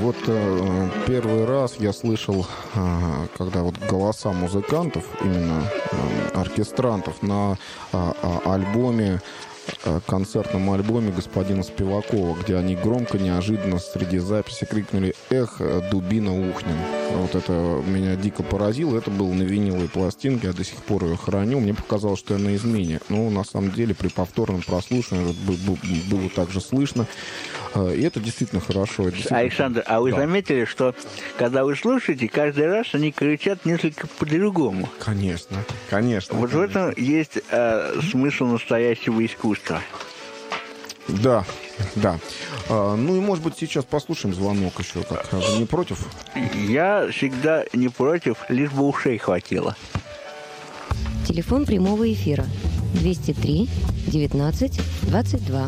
Вот первый раз я слышал, когда вот голоса музыкантов, именно оркестрантов, на альбоме, концертном альбоме господина Спивакова, где они громко, неожиданно среди записи крикнули «Эх, дубина ухнем». Вот это меня дико поразило. Это было на виниловой пластинке, я до сих пор ее храню. Мне показалось, что я на измене. Но на самом деле при повторном прослушивании было также слышно. И это действительно хорошо. Действительно... Александр, а вы заметили, что когда вы слушаете, каждый раз они кричат несколько по-другому? Конечно, конечно. Вот конечно. в этом есть смысл настоящего искусства. Да, да. Ну и, может быть, сейчас послушаем звонок еще. Как, вы не против? Я всегда не против, лишь бы ушей хватило. Телефон прямого эфира 203 19 22.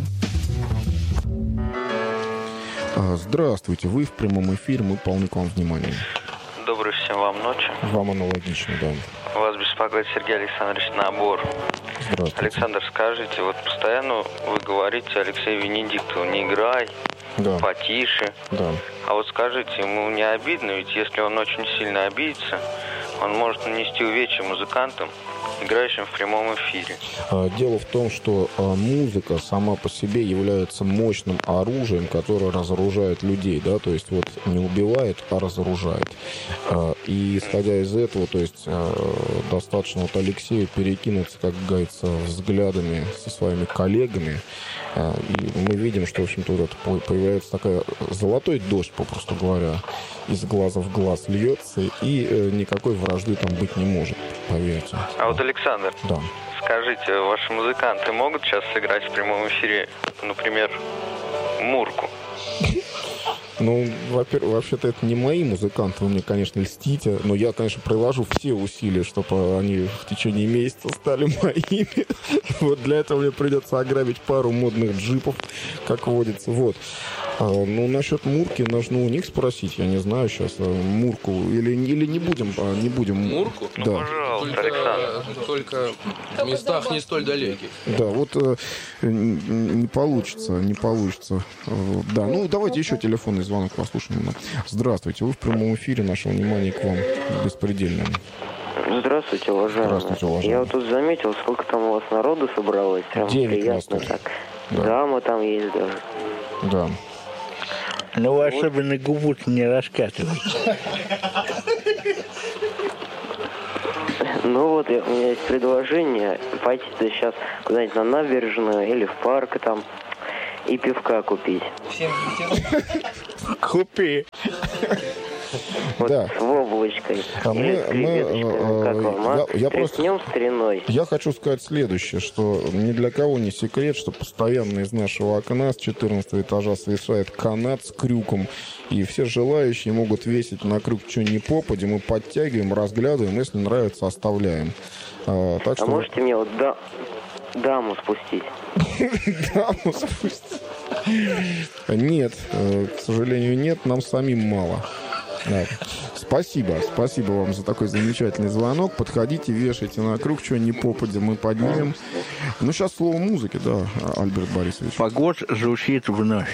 Здравствуйте, вы в прямом эфире, мы полны к вам внимания. Доброй всем вам ночи. Вам аналогично, да. Вас беспокоит Сергей Александрович Набор. Здравствуйте. Александр, скажите, вот постоянно вы говорите Алексею Венедиктову, не играй, да. потише. Да. А вот скажите, ему не обидно, ведь если он очень сильно обидится, он может нанести увечья музыкантам, играющим в прямом эфире. Дело в том, что музыка сама по себе является мощным оружием, которое разоружает людей, да, то есть вот не убивает, а разоружает. И исходя из этого, то есть достаточно вот Алексею перекинуться, как говорится, взглядами со своими коллегами, и мы видим, что, в общем-то, вот появляется такая золотой дождь, попросту говоря, из глаза в глаз льется, и никакой вражды там быть не может, поверьте. А вот, Александр, да. Скажите, ваши музыканты могут сейчас сыграть в прямом эфире, например, Мурку? Ну, во-первых, вообще-то это не мои музыканты, вы мне, конечно, льстите, но я, конечно, приложу все усилия, чтобы они в течение месяца стали моими. Вот для этого мне придется ограбить пару модных джипов, как водится, вот. Ну, насчет Мурки нужно у них спросить, я не знаю сейчас, Мурку, или не будем. Мурку? Ну, да. пожалуйста, Александр. Только в местах не столь далеких. Да, вот не получится. Да, ну, давайте еще телефонный звонок послушаем. Здравствуйте, вы в прямом эфире, наше внимание к вам беспредельное. Здравствуйте, уважаемый. Здравствуйте, уважаемый. Я вот тут заметил, сколько там у вас народу собралось. Прям 9 приятно нас так. Да. Дамы там есть даже. Да. Но вы особенно губу не раскатываете. Ну вот, у меня есть предложение пойти сейчас куда-нибудь на набережную или в парк там и пивка купить. Купи. Вот Да. с воблочкой. Я просто... Треснем стариной. Я хочу сказать следующее, что ни для кого не секрет, что постоянно из нашего окна с 14 этажа свисает канат с крюком, и все желающие могут весить на крюк что ни попадя, мы подтягиваем, разглядываем, если нравится, оставляем. Так что... можете мне вот даму спустить? Даму спустить? Нет, к сожалению, нет, нам самим мало. Да. Спасибо вам за такой замечательный звонок. Подходите, вешайте на круг, что не попадя, мы поднимем. Ну, сейчас слово музыки, да, Альберт Борисович. Погод звучит вновь.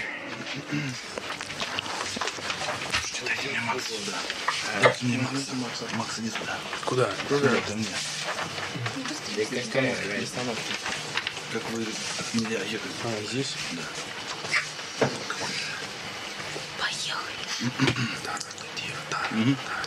Дайте мне Макса сюда. Дайте мне Макса. Макс, иди сюда. Куда? Куда? Ко мне. Как вы от меня ехали? Здесь? Да. Поехали. Так, тихо, так.